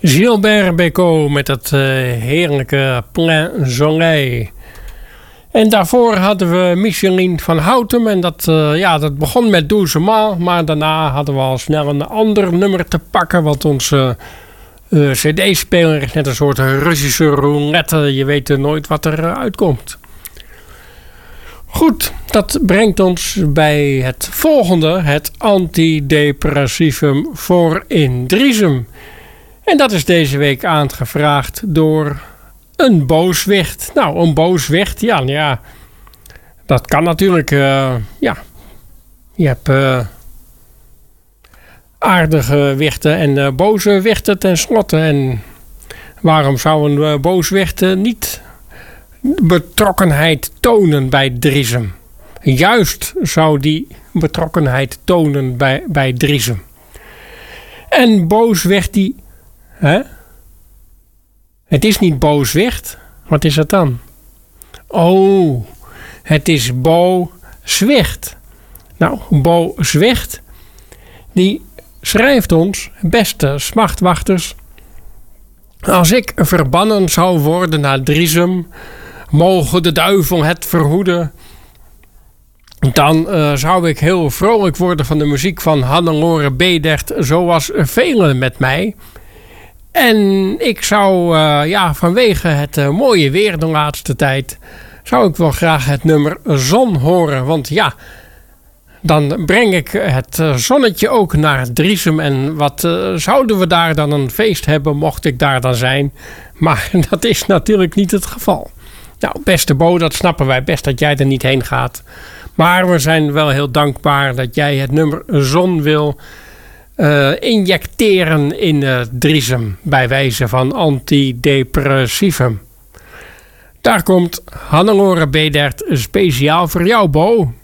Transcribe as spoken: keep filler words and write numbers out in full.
Gilbert Bécaud met het uh, heerlijke Plein Soleil. En daarvoor hadden we Micheline van Houten. En dat, uh, ja, dat begon met Doucement. Maar daarna hadden we al snel een ander nummer te pakken. Want onze uh, cd-speler is net een soort Russische roulette. Je weet nooit wat er uh, uitkomt. Goed, dat brengt ons bij het volgende. Het antidepressivum voor Indrisum. En dat is deze week aangevraagd door een booswicht. Nou, een booswicht, ja, ja. Dat kan natuurlijk, uh, ja. Je hebt uh, aardige wichten en uh, boze wichten tenslotte. En waarom zou een uh, booswicht uh, niet betrokkenheid tonen bij Drisum? Juist zou die betrokkenheid tonen bij, bij Drisum. En booswicht die... Hè? Het is niet booswicht. Wat is het dan? Oh, het is Bo Zwicht. Nou, Bo Zwicht, die schrijft ons: beste smachtwachters, als ik verbannen zou worden naar Drisum, mogen de duivel het verhoeden, dan uh, zou ik heel vrolijk worden van de muziek van Hannelore Bedert, zoals velen met mij. En ik zou, uh, ja, vanwege het uh, mooie weer de laatste tijd, zou ik wel graag het nummer Zon horen. Want ja, dan breng ik het uh, zonnetje ook naar Drisum. En wat uh, zouden we daar dan een feest hebben, mocht ik daar dan zijn. Maar dat is natuurlijk niet het geval. Nou, beste Bo, dat snappen wij best dat jij er niet heen gaat. Maar we zijn wel heel dankbaar dat jij het nummer Zon wil Uh, injecteren in uh, Drisum bij wijze van antidepressivum. Daar komt Hannelore Bedert speciaal voor jou, Bo.